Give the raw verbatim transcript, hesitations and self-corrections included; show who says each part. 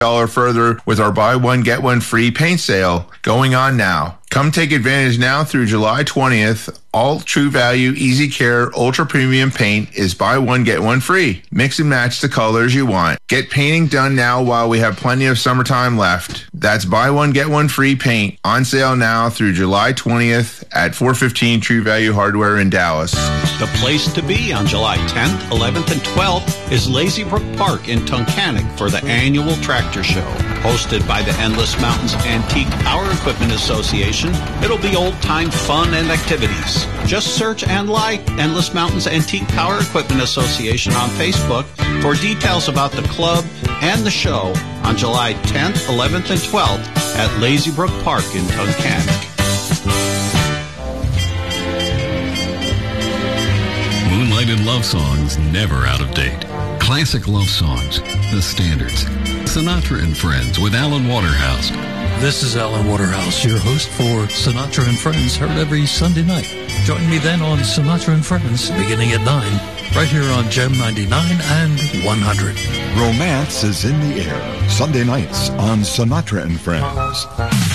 Speaker 1: dollars further with our buy one, get one free paint sale going on now. Come take advantage now through July twentieth. All True Value Easy Care Ultra Premium Paint is buy one, get one free. Mix and match the colors you want. Get painting done now while we have plenty of summertime left. That's buy one, get one free paint on sale now through July twentieth at four fifteen True Value Hardware in Dallas.
Speaker 2: The place to be on July tenth, eleventh, and twelfth is Lazy Brook Park in Tunkhannock for the annual tractor show. Hosted by the Endless Mountains Antique Power Equipment Association, it'll be old-time fun and activities. Just search and like Endless Mountains Antique Power Equipment Association on Facebook for details about the club and the show on July tenth, eleventh, and twelfth at Lazy Brook Park in Tunkhannock.
Speaker 3: Moonlighted love songs never out of date. Classic love songs, the standards. Sinatra and Friends with Alan Waterhouse.
Speaker 4: This is Alan Waterhouse, your host for Sinatra and Friends, heard every Sunday night. Join me then on Sinatra and Friends, beginning at nine, right here on Gem ninety-nine and one hundred.
Speaker 5: Romance is in the air, Sunday nights on Sinatra and Friends.